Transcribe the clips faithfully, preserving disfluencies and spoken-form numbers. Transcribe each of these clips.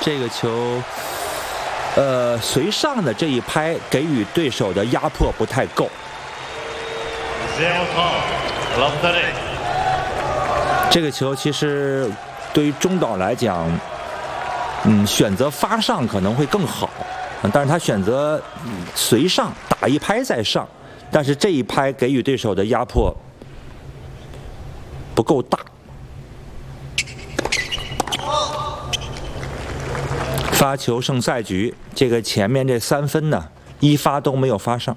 这个球，呃，随上的这一拍给予对手的压迫不太够。这个球其实对于中岛来讲，嗯，选择发上可能会更好，但是他选择随上打一拍再上，但是这一拍给予对手的压迫不够大。发球胜赛局，这个前面这三分呢，一发都没有发上。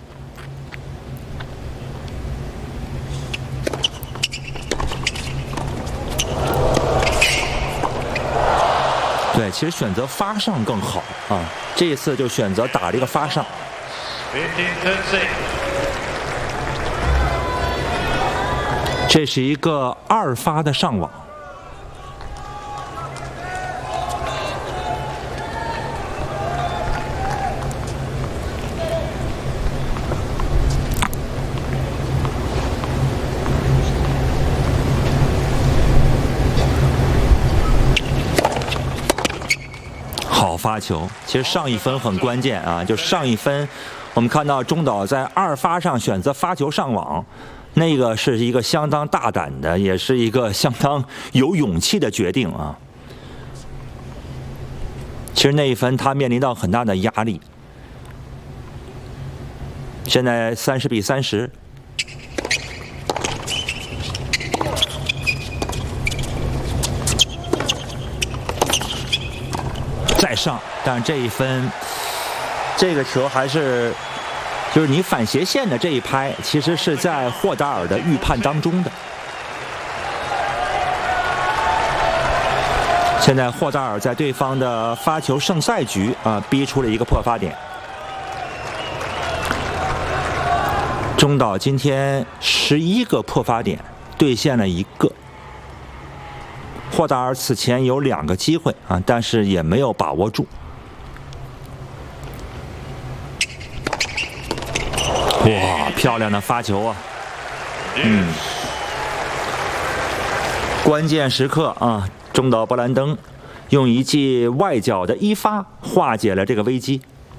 对，其实选择发上更好啊，这一次就选择打这个发上。这是一个二发的上网。好发球，其实上一分很关键啊！就上一分，我们看到中岛在二发上选择发球上网，那个是一个相当大胆的，也是一个相当有勇气的决定啊。其实那一分他面临到很大的压力。现在三十比三十。再上，但这一分，这个球还是，就是你反斜线的这一拍，其实是在霍达尔的预判当中的。现在霍达尔在对方的发球胜赛局啊，逼出了一个破发点。中岛今天十一个破发点，兑现了一个。霍达尔此前有两个机会啊，但是也没有把握住。哇，漂亮的发球啊！嗯，关键时刻啊，中岛布兰登用一记外角的一发化解了这个危机。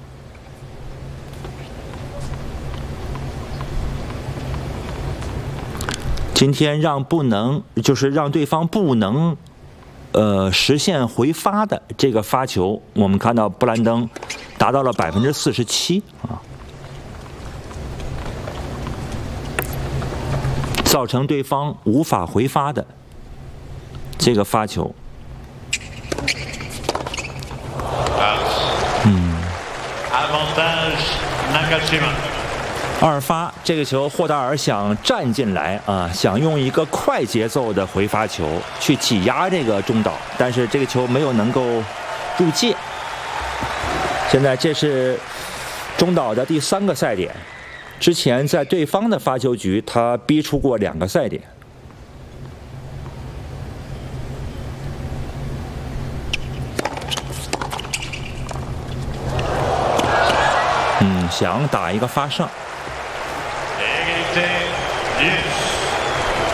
今天让不能，就是让对方不能，呃，实现回发的这个发球，我们看到布兰登达到了百分之四十七啊，造成对方无法回发的这个发球。嗯。二发这个球，霍达尔想站进来啊，想用一个快节奏的回发球去挤压这个中岛，但是这个球没有能够入界。现在这是中岛的第三个赛点，之前在对方的发球局，他逼出过两个赛点。嗯，想打一个发上。